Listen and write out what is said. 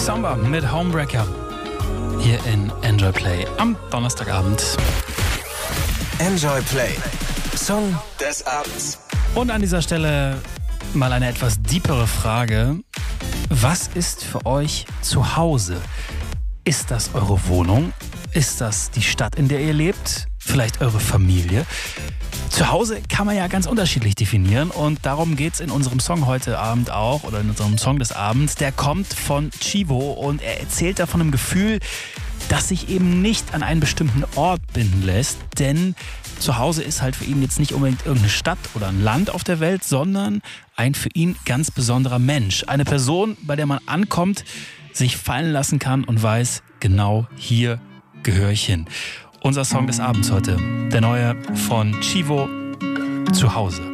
Samba mit Homebreaker hier in Enjoy Play am Donnerstagabend. Enjoy Play. Song des Abends. Und an dieser Stelle mal eine etwas deepere Frage. Was ist für euch zu Hause? Ist das eure Wohnung? Ist das die Stadt, in der ihr lebt? Vielleicht eure Familie? Zu Hause kann man ja ganz unterschiedlich definieren und darum geht's in unserem Song heute Abend auch oder in unserem Song des Abends. Der kommt von Chivo und er erzählt da von einem Gefühl, das sich eben nicht an einen bestimmten Ort binden lässt, denn zu Hause ist halt für ihn jetzt nicht unbedingt irgendeine Stadt oder ein Land auf der Welt, sondern ein für ihn ganz besonderer Mensch. Eine Person, bei der man ankommt, sich fallen lassen kann und weiß, genau hier gehöre ich hin. Unser Song des Abends heute, der neue von Chivo, Zuhause.